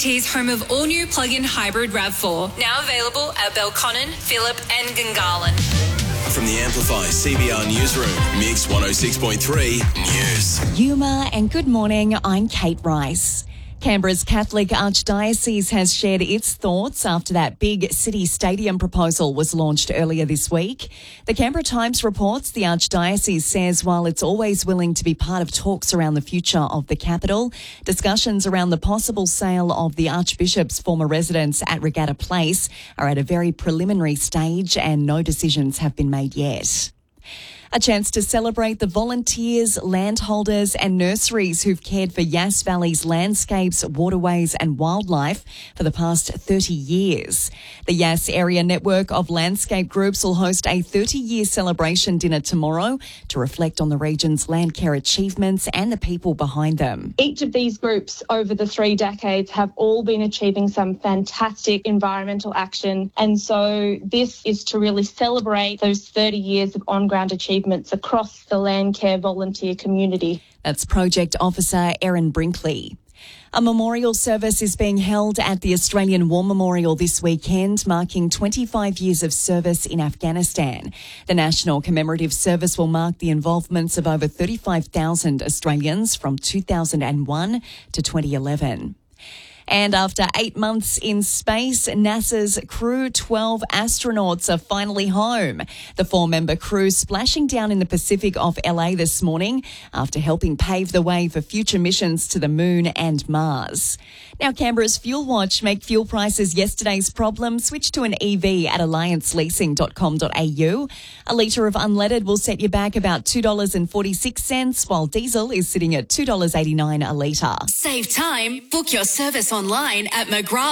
ACT's home of all-new plug-in hybrid RAV4. Now available at Belconnen, Phillip and Gungahlin. From the Amplify CBR Newsroom, Mix 106.3 News. Yuma and good morning, I'm Kate Rice. Canberra's Catholic Archdiocese has shared its thoughts after that big city stadium proposal was launched earlier this week. The Canberra Times reports the Archdiocese says while it's always willing to be part of talks around the future of the capital, discussions around the possible sale of the Archbishop's former residence at Regatta Place are at a very preliminary stage and no decisions have been made yet. A chance to celebrate the volunteers, landholders and nurseries who've cared for Yass Valley's landscapes, waterways and wildlife for the past 30 years. The Yass Area Network of Landscape Groups will host a 30-year celebration dinner tomorrow to reflect on the region's land care achievements and the people behind them. Each of these groups over the 3 decades have all been achieving some fantastic environmental action, and so this is to really celebrate those 30 years of on-ground achievements across the land care volunteer community. That's Project Officer Erin Brinkley. A memorial service is being held at the Australian War Memorial this weekend, marking 25 years of service in Afghanistan. The National Commemorative Service will mark the involvements of over 35,000 Australians from 2001 to 2011. And after 8 months in space, NASA's Crew 12 astronauts are finally home. The 4-member crew splashing down in the Pacific off LA this morning after helping pave the way for future missions to the Moon and Mars. Now, Canberra's Fuel Watch make fuel prices yesterday's problem. Switch to an EV at allianceleasing.com.au. A litre of unleaded will set you back about $2.46, while diesel is sitting at $2.89 a litre. Save time. Book your service online at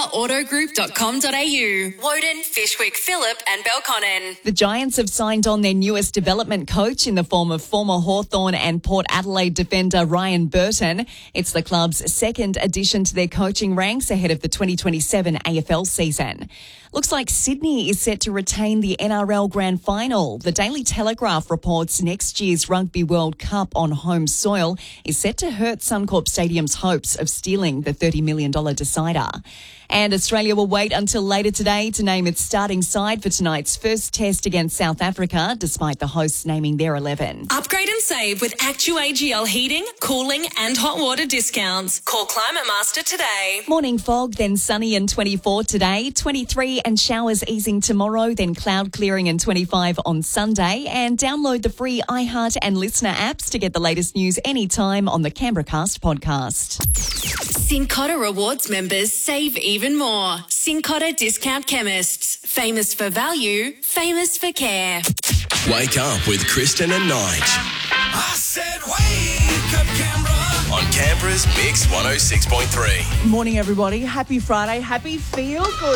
mcgrathautogroup.com.au. Woden, Fishwick, Phillip and Belconnen. The Giants have signed on their newest development coach in the form of former Hawthorn and Port Adelaide defender Ryan Burton. It's the club's second addition to their coaching ranks ahead of the 2027 AFL season. Looks like Sydney is set to retain the NRL Grand Final. The Daily Telegraph reports next year's Rugby World Cup on home soil is set to hurt Suncorp Stadium's hopes of stealing the $30 million decider. And Australia will wait until later today to name its starting side for tonight's first test against South Africa, despite the hosts naming their 11. Upgrade and save with ActuAGL heating, cooling and hot water discounts. Call Climate Master today. Morning fog, then sunny and 24 today, 23 and showers easing tomorrow, then cloud clearing and 25 on Sunday. And download the free iHeart and Listener apps to get the latest news anytime on the Canberra Cast podcast. Cincotta Rewards members save even more. Cincotta Discount Chemists. Famous for value, famous for care. Wake up with Kristen and Nige. I said wake up, Canberra. On Canberra's Mix 106.3. Morning, everybody. Happy Friday. Happy Feel Good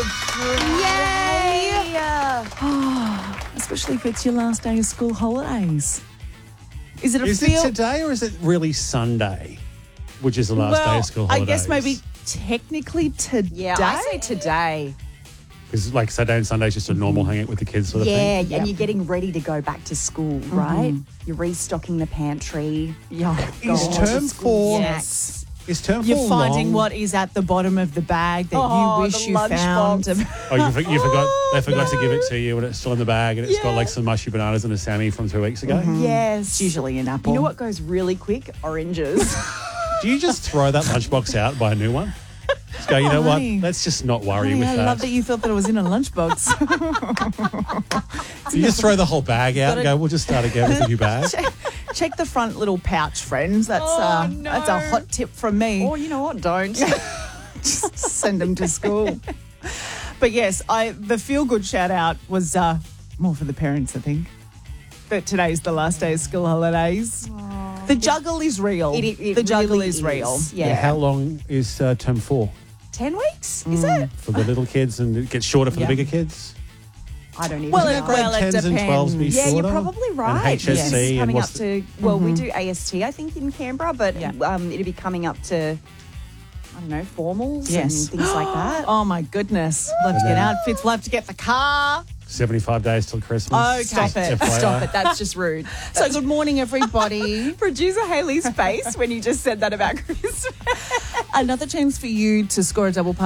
Friday. Yay! Especially if it's your last day of school holidays. Is it today or is it really Sunday, which is the last day of school holidays? I guess maybe technically today. Yeah, I say today. Because like Saturday and Sunday is just a normal hangout with the kids sort of thing. Yeah, and you're getting ready to go back to school, right? You're restocking the pantry. Is term 4? Yes. Is term 4 You're finding long? what is at the bottom of the bag that you wish the you found. Oh, you forgot. They forgot to give it to you when it's still in the bag, and it's got like some mushy bananas and a Sammy from 2 weeks ago. Yes. It's usually an apple. You know what goes really quick? Oranges. Do you just throw that lunchbox out and buy a new one? Just go, you know what? honey. Let's just not worry Honey, with I that. love that you thought that it was in a lunchbox. You just throw the whole bag out and go, we'll just start again with a new bag. Check the front little pouch, friends. That's that's a hot tip from me. Or you know what? Don't. Just send them to school. But yes, the feel good shout out was more for the parents, I think. But today's the last day of school holidays. The juggle is real. It the juggle really is real. Yeah. How long is term 4? 10 weeks? Is it? For the little kids, and it gets shorter for the bigger kids? I don't even Well, know. it- well, it 10s and 12s be Yeah, shorter? you're probably right. And HSC Yes. and Coming up what's to, we do AST, I think, in Canberra, but it'll be coming up to, I don't know, formals and things like that. Oh, my goodness. We'll have to get outfits. We'll have to get the car. 75 days till Christmas. Okay. Stop it. FYI. Stop it. That's just rude. So good morning, everybody. Producer Hayley's face when you just said that about Christmas. Another chance for you to score a double